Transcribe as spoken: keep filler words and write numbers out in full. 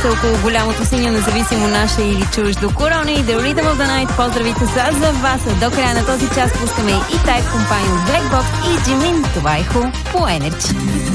са около голямото синьо, независимо наше или чуждо. Корона и The Rhythm of the Night. Поздравите са за вас. До края на този час пускаме и Type компания от Black Box и Jimin. Това е Ху по Energy.